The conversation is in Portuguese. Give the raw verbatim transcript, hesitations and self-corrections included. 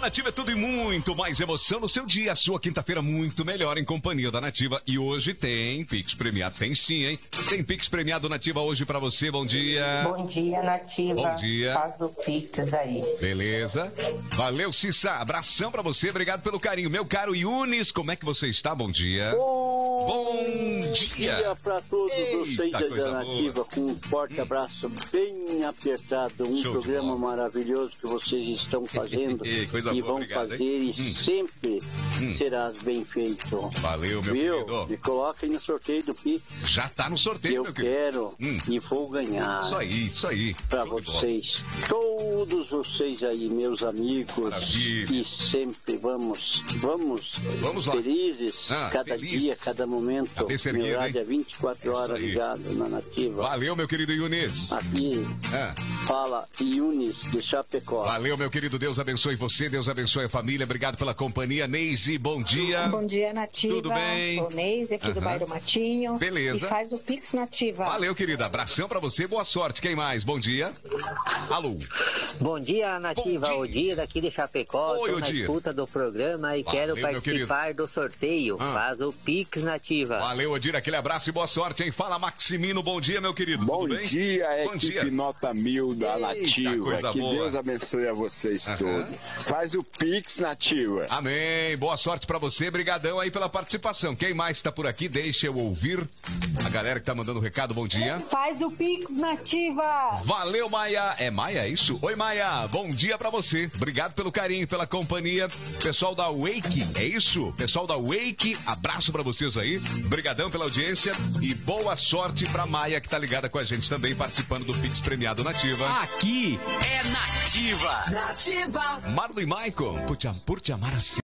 Nativa é tudo e muito mais emoção no seu dia. A sua quinta-feira muito melhor em companhia da Nativa. E hoje tem Pix premiado. Tem sim, hein? Tem Pix premiado Nativa hoje pra você. Bom dia. Bom dia, Nativa. Bom dia. Faz o Pix aí. Beleza. Valeu, Cissa. Abração pra você. Obrigado pelo carinho. Meu caro Yunis, como é que você está? Bom dia. Bom, Bom dia. dia pra todos vocês Eita, da coisa Nativa, boa. com um forte abraço bem apertado. Um Show de programa bola. maravilhoso que vocês estão fazendo Coisa e boa, vão obrigado, fazer hein? e Hum. sempre Hum. serás bem feito. Valeu, meu Viu? querido. Me coloquem no sorteio do Pix. Já tá no sorteio, Eu meu querido. quero Hum. e vou ganhar. Isso aí, isso aí. Pra Show de bola. vocês, todos vocês aí, meus amigos, Maravilha. e sempre vamos, vamos, Vamos lá. felizes, Ah, cada feliz. dia, cada momento. Cabeça Meu erguida, rádio hein? é vinte e quatro Isso horas aí. ligado na Nativa. Valeu, meu querido Yunis. Aqui Ah. fala Yunis de Chapecó. Valeu, meu querido. Deus abençoe você, Deus abençoe a família. Obrigado pela companhia. Neise, bom dia. Bom dia, Nativa. Tudo bem? Sou Neise, aqui do Aham. bairro Matinho. Beleza. E faz o Pix Nativa. Valeu, querida. Abração pra você. Boa sorte. Quem mais? Bom dia. Alô. Bom dia, Nativa. Bom dia. Odir aqui de Chapecó. Oi, Tô na Odir. escuta do programa e Valeu, quero meu participar do sorteio. Ah. Faz o Pix Nativa. Valeu, Odir. Aquele abraço e boa sorte, hein? Fala, Maximino. Bom dia, meu querido. Bom Tudo bem? dia, Bom equipe dia. Nota Mil da Eita, Nativa. coisa Que boa. Deus abençoe a vocês Aham. todos. Faz o Pix Nativa. Amém. Boa sorte pra você. Brigadão aí pela participação. Quem mais tá por aqui? Deixa eu ouvir. A galera que tá mandando recado, bom dia. Faz o Pix Nativa. Valeu, Maia. É Maia, é isso? Oi, Maia. Bom dia pra você. Obrigado pelo carinho, pela companhia. Pessoal da Wake, é isso? Pessoal da Wake, abraço pra vocês aí. Obrigadão pela audiência e boa sorte pra Maia, que tá ligada com a gente também, participando do Pix Premiado Nativa. Aqui é Nativa. Nativa. Marlon e Maicon, por te, por te amar assim.